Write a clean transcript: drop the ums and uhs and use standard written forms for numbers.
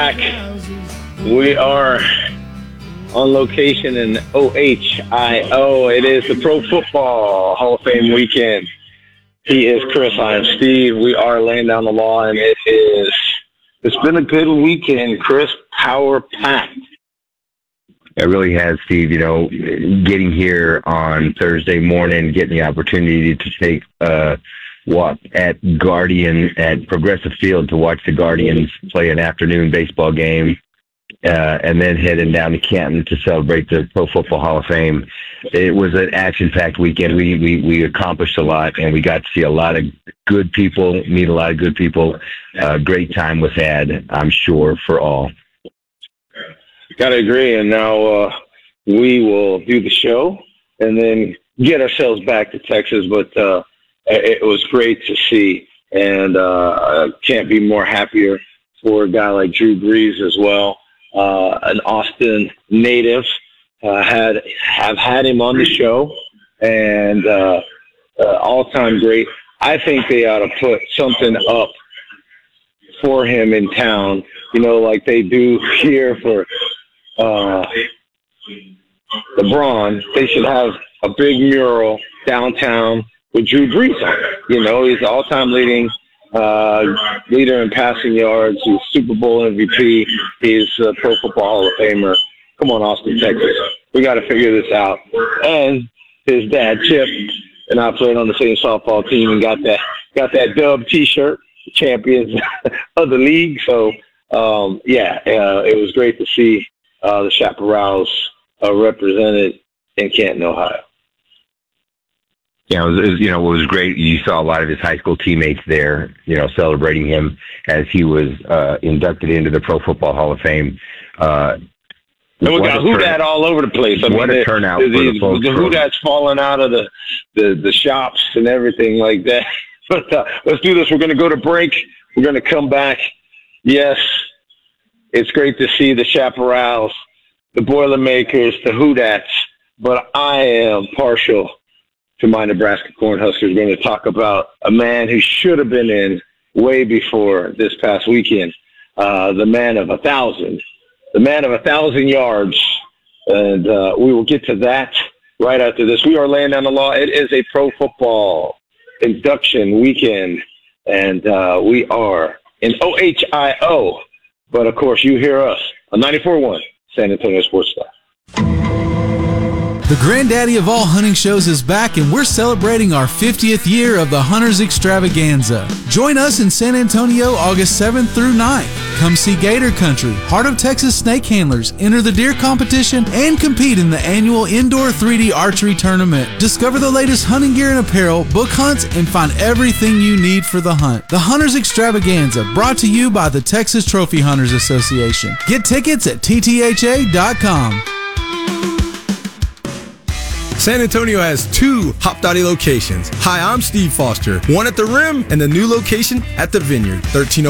Back. We are on location in OHIO. It is the Pro Football Hall of Fame weekend. He is Chris. I am Steve. We are laying down the law, and it's been a good weekend, Chris. Power packed. It really has, Steve. You know, getting here on Thursday morning, getting the opportunity to take a walk at Progressive Field to watch the Guardians play an afternoon baseball game, and then heading down to Canton to celebrate the Pro Football Hall of Fame. It was an action-packed weekend. We accomplished a lot, and we got to see a lot of good people, meet a lot of good people. Great time was had, I'm sure, for all. Gotta agree. And now we will do the show and then get ourselves back to Texas. But it was great to see, and I can't be more happier for a guy like Drew Brees as well. An Austin native. Have had him on the show, and all-time great. I think they ought to put something up for him in town, you know, like they do here for LeBron. They should have a big mural downtown with Drew Brees on it. You know, he's the all-time leader in passing yards. He's Super Bowl MVP. He's a Pro Football Hall of Famer. Come on, Austin, Texas. We got to figure this out. And his dad, Chip, and I played on the same softball team and got that Dub T-shirt, champions of the league. So, it was great to see the Chaparrals represented in Canton, Ohio. Yeah, it was great. You saw a lot of his high school teammates there, you know, celebrating him as he was inducted into the Pro Football Hall of Fame. And we got Houdat all over the place. A turnout for the folks. The Houdat's falling out of the shops and everything like that. But let's do this. We're going to go to break. We're going to come back. Yes, it's great to see the Chaparrals, the Boilermakers, the Houdats, but I am partial to my Nebraska Cornhuskers. We're going to talk about a man who should have been in way before this past weekend, the man of 1,000 yards, and we will get to that right after this. We are laying down the law. It is a pro football induction weekend, and we are in OHIO. But, of course, you hear us on 94.1 San Antonio Sports Staff. The granddaddy of all hunting shows is back, and we're celebrating our 50th year of the Hunters Extravaganza. Join us in San Antonio August 7th through 9th. Come see Gator Country, Heart of Texas Snake Handlers, enter the deer competition, and compete in the annual indoor 3D archery tournament. Discover the latest hunting gear and apparel, book hunts, and find everything you need for the hunt. The Hunters Extravaganza, brought to you by the Texas Trophy Hunters Association. Get tickets at ttha.com. San Antonio has two Hop Dottie locations. Hi, I'm Steve Foster. One at the Rim and the new location at the Vineyard, 13